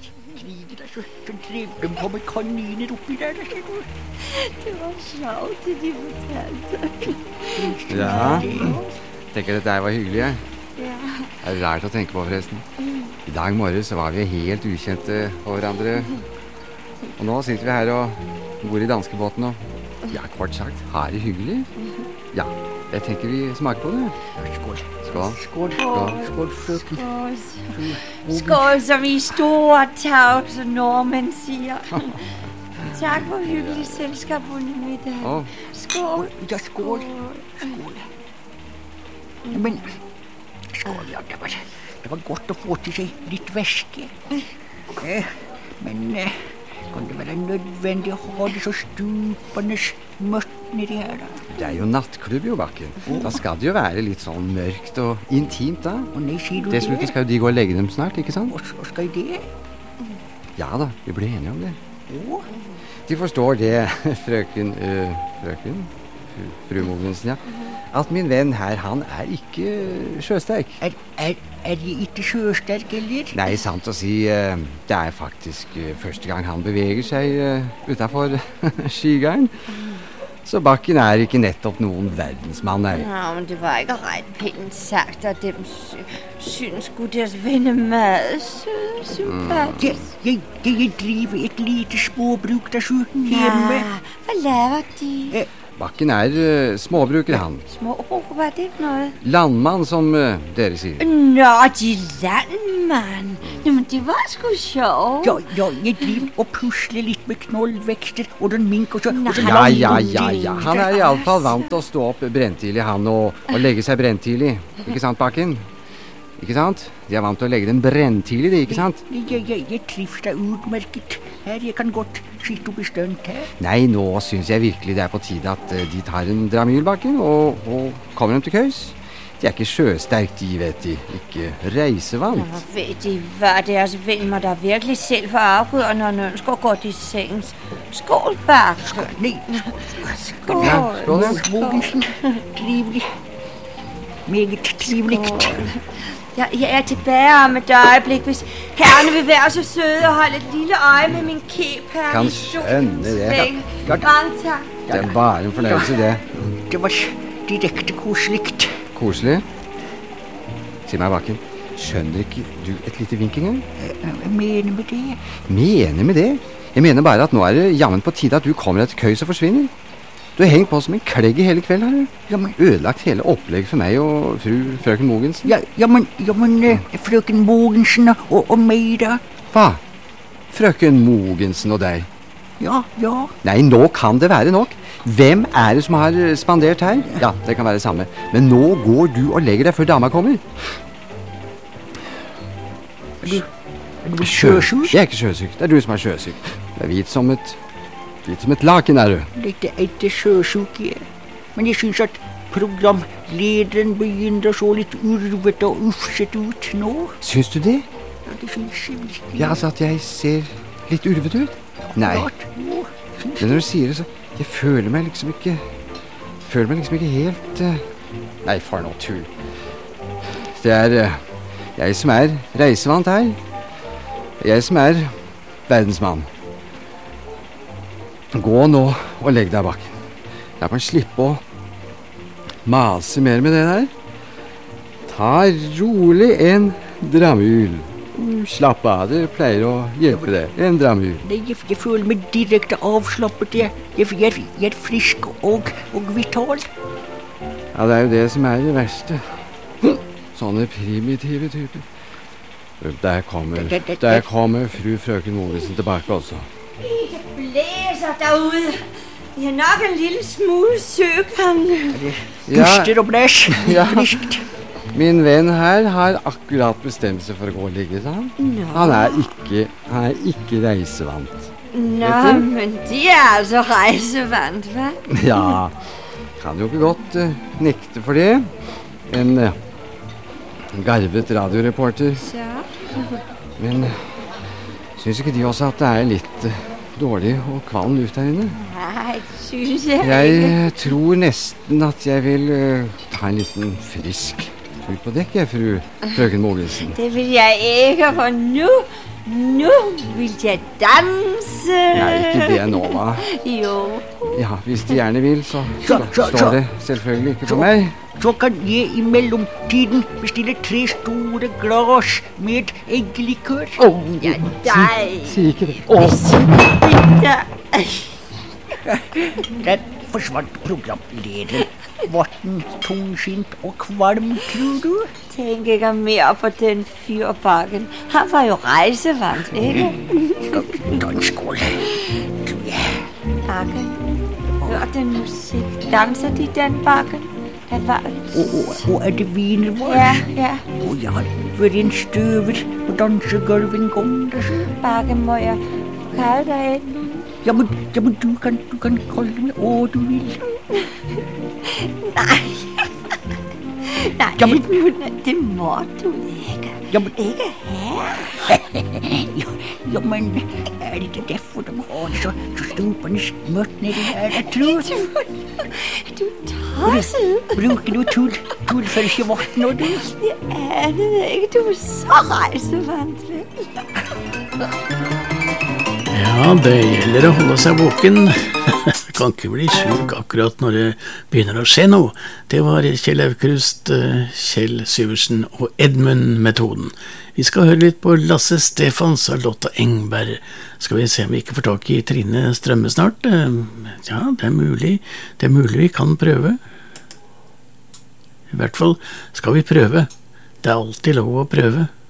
Krigen så drev de på med kaniner oppi der, ser du. Det var sjovt, det de fortalte. Ja, tenker dette her var hyggelig, jeg. Ja. Det er rart å tenke på, forresten. I dag morges så var vi helt ukjente for hverandre. Og nå sitter vi her og bor i danskebåten og, ja, kort sagt, har det hyggelig. Ja, jeg tenker vi smaker på det. Skål. Skål. Skål. Skål. Skål, frøken. Skål, som i store tavs og nordmenn sier. Takk for hyggelig selskap under middag. Skål. Ja, skål. Skål. Men, skål, ja, det var godt å få til seg litt væske. Men kan det være nødvendig å ha det så stupende mørkt nedi her, da? Det er jo nattklubb, jo, Bakken. Da skal det jo være litt sånn mørkt og intimt, da. Å nei, sier du Dessuten det? skal jo de gå og legge dem snart, ikke sant? Og skal det? Ja da, vi ble enige om det. Å? De forstår det, fru Mogensen, ja. At min venn her, han er ikke sjøsterk. Er jeg ikke sjøsterk, eller? Nei, sant å si, det er faktisk første gang han beveger seg utenfor skigarden. Så Bakken er ikke nettopp noen verdensmann, nei. Ja, men det var ikke rett pænt sagt, og dem synes sgu deres venner meget sympatisk. Jeg driver et lite småbruk der hjemme. Ja, hva laver de? Bakken er småbruker, han. Småbruk, hva er det for noe? Landmann, som dere sier. Nå, de landmann. Nå, men det var sgu sjovt. Ja, jeg driver og pusler litt med knollvekster og den mink og så... Ja. Han er i alle fall vant til å stå opp brenntidlig, han, og legge seg brenntidlig. Ikke sant, Bakken? Ikke sant? De er vant til å legge den brenntidlig, det, ikke sant? Jeg trives deg utmerket. Her, jeg kan godt sitte opp i stønt her. Nei, nå synes jeg virkelig det er på tide at de tar en Dramyl, Bakken, og kommer dem til køys. De er ikke sjøsterk, de, vet de. Ikke reisevant. Nå, vet de hva, deres venn må da virkelig selv få afgjøre, når han ønsker å gå til sengs. Skål, Bakke. Nei, Skål. Ja, skål, ja. Mogensen, trivelig. Meget trivelig. Jeg er tilbage om et øjeblik, hvis herrene vil være så søde og holde et lille øje med min kæp her. Kan skjønne det. Mange takk. Det er bare en fornøyelse, det. Det var direkte koselikt. Koselig. Si meg, Bakken, skjønner ikke du et lite vink engang? Jeg mener med det. Mener med det? Jeg mener bare at nå er det jammen på tide at du kommer deg til køys og forsvinner. Du har hengt på som en klegg i hele kveld, har du. Ja, men... Ødelagt hele opplegget for meg og frøken Mogensen. Ja, men frøken Mogensen og meg da? Hva? Frøken Mogensen og deg? Ja. Nei, nå kan det være nok. Hvem er det som har spandert her? Ja, det kan være det samme. Men nå går du og legger deg før dama kommer. Er du sjøsyk? Jeg er ikke sjøsyk. Det er du som er sjøsyk. Det er hvit som et laken, er du. Dette er ikke sjøsyk, jeg. Men jeg synes at programlederen begynner å se litt urvete og ufset ut nå. Syns du det? Ja, det synes jeg virkelig. Ja, altså at jeg ser litt urvete ut? Nei. Men når du sier det, så jeg føler meg liksom ikke helt Nei, for noe tull. Det er jeg som er reisevant her. Jeg som er verdensmann. Gå nå og legg deg, Bakken. Jeg må slippe å mase mer med det der. Ta rolig en Dramyl. Slapp av, det pleier å hjelpe det. En Dramyl. Jeg føler meg direkte avslappet. Jeg er frisk og vital. Ja, det er jo det som er det verste. Sånne primitive typer. Der kommer frøken Mogensen tilbake også. Det blæser derude. Vi har nok en lille smule søkand. Puster og blæs. Ja. Min venn her har akkurat bestemt seg for å gå og ligge, sa han. No. Han er ikke reisevant. Nå, men de er altså reisevant, hva? Ja, kan jo ikke godt nekte for det. En garvet radioreporter. Så. Men synes ikke de også at det er litt dårlig og kvalm luft her inne? Nei, synes jeg ikke. Jeg tror nesten at jeg vil ta en liten frisk tur på dekk, frøken Mogensen. Det vil jeg ikke, for nu Nu vil jeg danse. Nei, ikke det nå, hva? Jo. Ja, hvis de gjerne vil, så står det selvfølgelig ikke på meg. Så kan jeg i mellomtiden bestille 3 store glass med eggelikør. Ja, deg. Si ikke det. Bitte. Der forsvant programlederen. Var den tungsint og kvalm, tror du? Tænk ikke mere på den fyr Bakken. Han var jo rejsevant, ikke? Da en skål. Bakken, hør den musik. Danser de den, Bakken? Og det viner vår? Ja. Og jeg har vært en støver på dansegulvet en gang. Bakken, må jeg kalle deg Edmund? Ja, men du kan kalle meg hva du vil. Nei, Edmund, det må du ikke. Ikke her. Ja, men er det ikke derfor de har det så stupende mørkt nedi her, jeg tror? Du tosset. Bruker du tull for ikke vårt nå, du? Jeg aner ikke, du er så reisevant, vel? Ja, det gjelder å holde seg våken. Kan ikke bli syk akkurat når det begynner å skje noe. Det var Kjell Aukrust, Kjell Syversen og Edmund-metoden. Vi skal høre litt på Lasse Stefans og Lotta Engberg. Skal vi se om vi ikke får tak i Trine Strømme snart? Ja, det er mulig. Det er mulig vi kan prøve. I hvert fall skal vi prøve. Det er alltid lov å prøve.